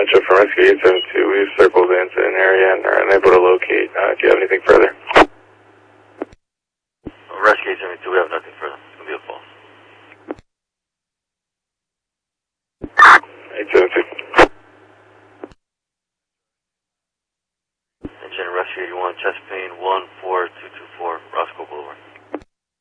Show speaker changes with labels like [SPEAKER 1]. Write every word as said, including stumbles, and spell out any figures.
[SPEAKER 1] Central from Rescue eight seven two, we've circled the incident area and are unable to locate. Uh, do you have anything further?
[SPEAKER 2] Well, Rescue eight seven two, we have nothing further. It's going to be a false.
[SPEAKER 1] eight seven two.
[SPEAKER 2] Engine Rescue eighty-one, chest pain one four two two four, Roscoe Boulevard.